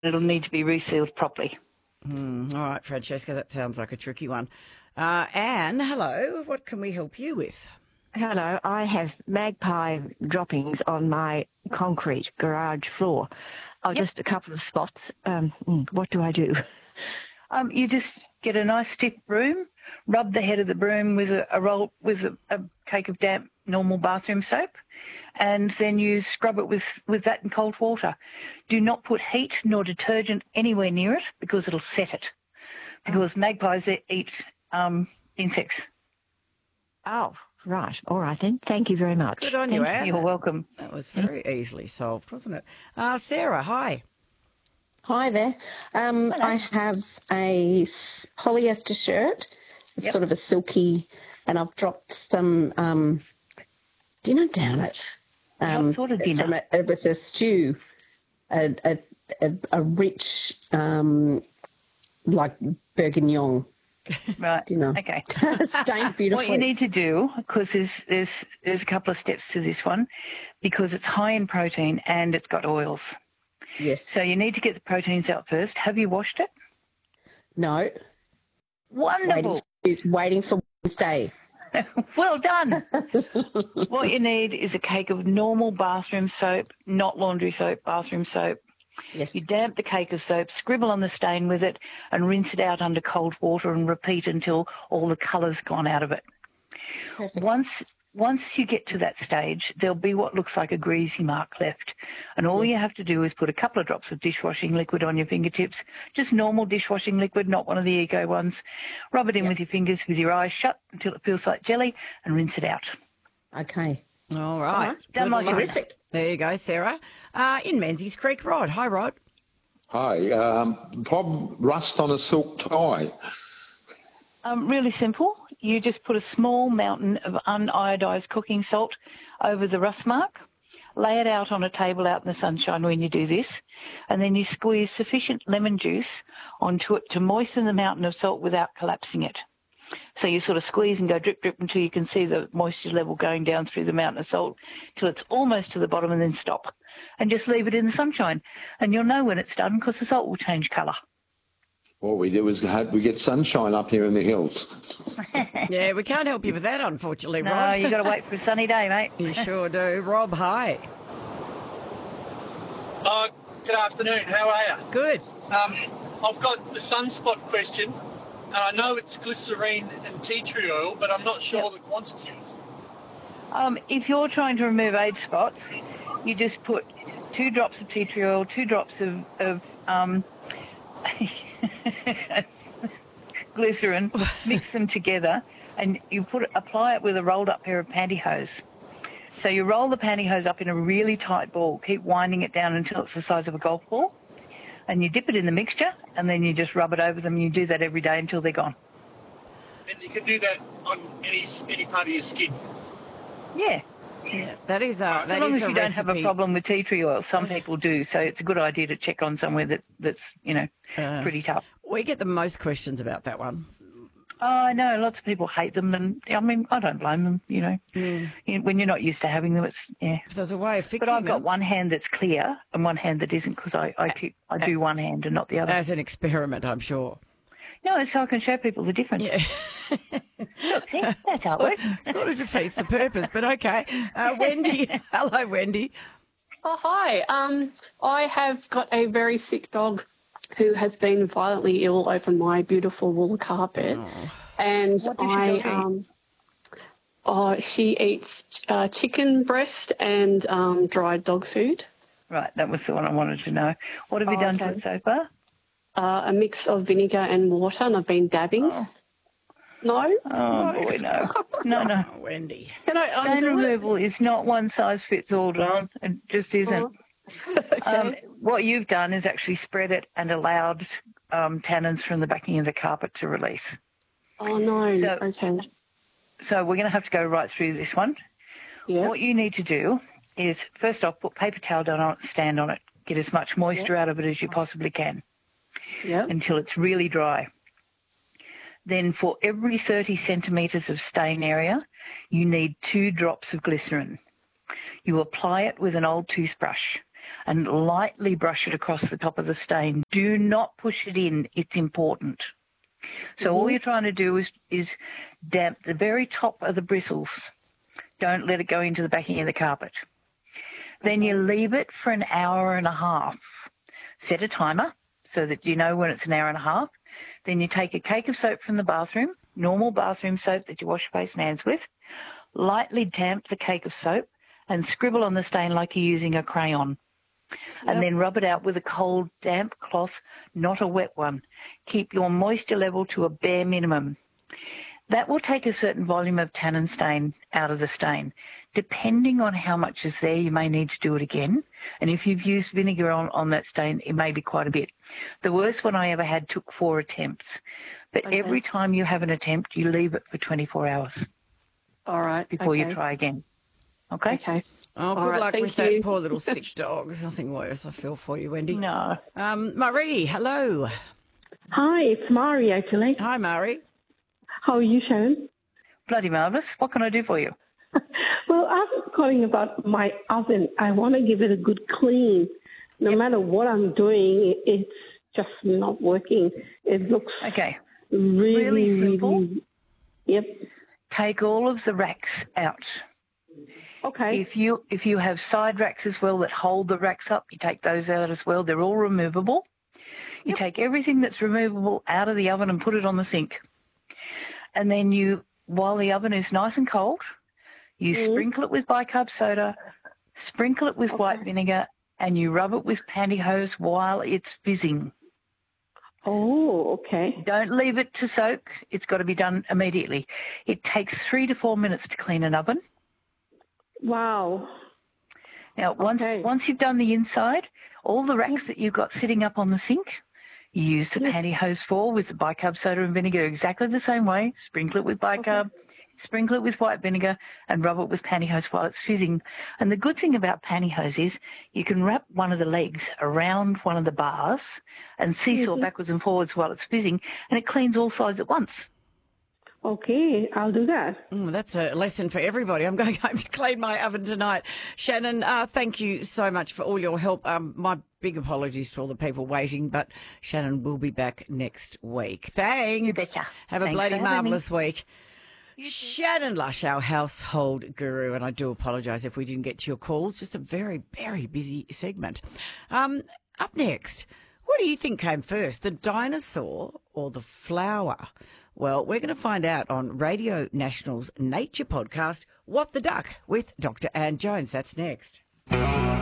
it'll need to be resealed properly. All right, Francesca, that sounds like a tricky one. Anne, hello. What can we help you with? Hello, I have magpie droppings on my concrete garage floor. Just a couple of spots. What do I do? You just get a nice stiff broom, rub the head of the broom with a cake of damp normal bathroom soap, and then you scrub it with that in cold water. Do not put heat nor detergent anywhere near it because it'll set it. Because magpies eat insects. Oh, right. All right then. Thank you very much. Good on you, Anne. You're welcome. That was very easily solved, wasn't it? Sarah, hi. Hi there. I have a polyester shirt. It's sort of a silky, and I've dropped some dinner down it. What sort of dinner? With a stew, a rich, like bourguignon. Right. Dinner. Okay. Stained beautifully. What you need to do, because there's a couple of steps to this one, because it's high in protein and it's got oils. Yes. So you need to get the proteins out first. Have you washed it? No. Wonderful. Waiting for Wednesday. Well done. What you need is a cake of normal bathroom soap, not laundry soap, bathroom soap. Yes. You damp the cake of soap, scribble on the stain with it, and rinse it out under cold water and repeat until all the colour's gone out of it. Perfect. Once you get to that stage, there'll be what looks like a greasy mark left. And all you have to do is put a couple of drops of dishwashing liquid on your fingertips, just normal dishwashing liquid, not one of the eco ones. Rub it in with your fingers with your eyes shut until it feels like jelly and rinse it out. Okay. All right. Done my job. Terrific. There you go, Sarah. In Menzies Creek, Rod. Hi, Rod. Hi. Problem rust on a silk tie. Really simple. You just put a small mountain of uniodized cooking salt over the rust mark, lay it out on a table out in the sunshine when you do this, and then you squeeze sufficient lemon juice onto it to moisten the mountain of salt without collapsing it. So you sort of squeeze and go drip, drip until you can see the moisture level going down through the mountain of salt till it's almost to the bottom and then stop. And just leave it in the sunshine. And you'll know when it's done because the salt will change colour. All we did was we get sunshine up here in the hills. Yeah, we can't help you with that, unfortunately, No, Rob. you've got to wait for a sunny day, mate. You sure do. Rob, hi. Good afternoon. How are you? Good. I've got a sunspot question. I know it's glycerine and tea tree oil, but I'm not sure the quantities. If you're trying to remove age spots, you just put 2 drops of tea tree oil, 2 drops of glycerin, mix them together, and you apply it with a rolled up pair of pantyhose. So you roll the pantyhose up in a really tight ball, keep winding it down until it's the size of a golf ball, and you dip it in the mixture, and then you just rub it over them. You do that every day until they're gone. And you can do that on any part of your skin. Yeah. Yeah, that is As long as you don't have a problem with tea tree oil. Some people do, so it's a good idea to check on somewhere that's pretty tough. We get the most questions about that one. Oh, I know. Lots of people hate them, and I mean, I don't blame them, When you're not used to having them, If there's a way of fixing But I've got them. one hand that's clear and one hand that isn't because I do one hand and not the other. As an experiment, I'm sure. No, so I can show people the difference. Yeah. Look, see, that's how it works. Sort of defeats the purpose, but okay. Wendy. Hello, Wendy. Oh, hi. I have got a very sick dog who has been violently ill over my beautiful wool carpet. Oh. And What does she eat? She eats chicken breast and dried dog food. Right, that was the one I wanted to know. What have you done to it so far? A mix of vinegar and water, and I've been dabbing. Oh. No? Oh, boy, no. No. Oh, Wendy. Can I Stain undo it? removal is not one size fits all, John. It just isn't. Okay. What you've done is actually spread it and allowed tannins from the backing of the carpet to release. Oh, no. So- Okay. So we're going to have to go right through this one. Yeah. What you need to do is, first off, put paper towel down on it, stand on it, get as much moisture out of it as you possibly can Yeah. until it's really dry. Then for every 30 centimetres of stain area, you need 2 drops of glycerin. You apply it with an old toothbrush. and lightly brush it across the top of the stain. Do not push it in. It's important. So all you're trying to do is damp the very top of the bristles. Don't let it go into the backing of the carpet. Then you leave it for an hour and a half. Set a timer so that you know when it's an hour and a half. Then you take a cake of soap from the bathroom, normal bathroom soap that you wash your face and hands with, lightly damp the cake of soap and scribble on the stain like you're using a crayon. And then rub it out with a cold, damp cloth, not a wet one. Keep your moisture level to a bare minimum. That will take a certain volume of tannin stain out of the stain. Depending on how much is there, you may need to do it again. And if you've used vinegar on that stain, it may be quite a bit. The worst one I ever had took 4 attempts. But every time you have an attempt, you leave it for 24 hours. All right. Before you try again. Okay? Okay. Oh, good luck with that poor little sick dog. There's nothing worse. I feel for you, Wendy. No. Marie, hello. Hi, it's Mari, actually. Hi, Marie. How are you, Sharon? Bloody marvellous. What can I do for you? Well, I'm calling about my oven. I want to give it a good clean. No matter what I'm doing, it's just not working. It looks really simple. Yep. Take all of the racks out. Okay. If you have side racks as well that hold the racks up, you take those out as well. They're all removable. You take everything that's removable out of the oven and put it on the sink. And then while the oven is nice and cold, you sprinkle it with bicarb soda, sprinkle it with white vinegar, and you rub it with pantyhose while it's fizzing. Oh, okay. Don't leave it to soak. It's got to be done immediately. It takes 3 to 4 minutes to clean an oven. Wow. Now, once you've done the inside, all the racks that you've got sitting up on the sink, you use the pantyhose for with the bicarb soda and vinegar exactly the same way. Sprinkle it with bicarb, sprinkle it with white vinegar, and rub it with pantyhose while it's fizzing. And the good thing about pantyhose is you can wrap one of the legs around one of the bars and seesaw backwards and forwards while it's fizzing, and it cleans all sides at once. Okay, I'll do that. That's a lesson for everybody. I'm going home to clean my oven tonight. Shannon, thank you so much for all your help. My big apologies to all the people waiting, but Shannon will be back next week. Thanks. You betcha. Have a Thanks bloody for having marvellous week. Shannon Lush, our household guru, and I do apologise if we didn't get to your calls. Just a very, very busy segment. Up next, what do you think came first, the dinosaur or the flower? Well, we're going to find out on Radio National's Nature podcast, What the Duck, with Dr. Anne Jones. That's next.